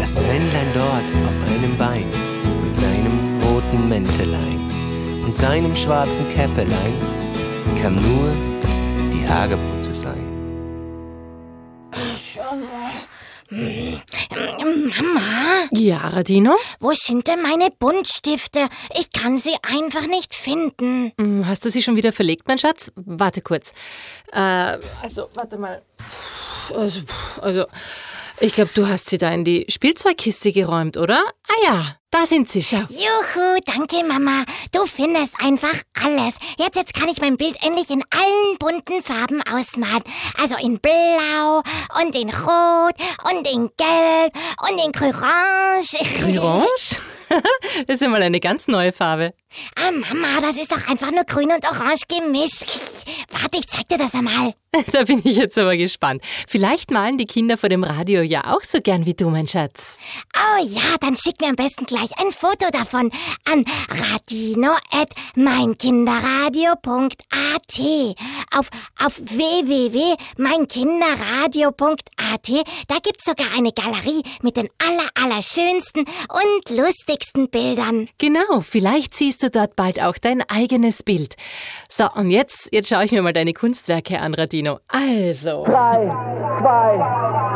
Das Männlein dort auf einem Bein mit seinem roten Mäntelein und seinem schwarzen Käppelein kann nur die Hagebutte sein. Mama? Ja, Radino? Wo sind denn meine Buntstifte? Ich kann sie einfach nicht finden. Hast du sie schon wieder verlegt, mein Schatz? Warte kurz. Warte mal. Also, ich glaube, du hast sie da in die Spielzeugkiste geräumt, oder? Ah ja, da sind sie, schau. Juhu, danke Mama. Du findest einfach alles. Jetzt kann ich mein Bild endlich in allen bunten Farben ausmalen. Also in Blau und in Rot und in Gelb und in Orange. Orange? Das ist ja mal eine ganz neue Farbe. Ah Mama, das ist doch einfach nur grün und orange gemischt. Warte, ich zeig dir das einmal. Da bin ich jetzt aber gespannt. Vielleicht malen die Kinder vor dem Radio ja auch so gern wie du, mein Schatz. Oh ja, dann schick mir am besten gleich ein Foto davon an radino@meinkinderradio.at. Auf www.meinkinderradio.at, da gibt's sogar eine Galerie mit den allerschönsten und lustigsten Bildern. Genau, vielleicht siehst du dort bald auch dein eigenes Bild. So, und jetzt schaue ich mir mal deine Kunstwerke an, Radino. Also. 3, 2,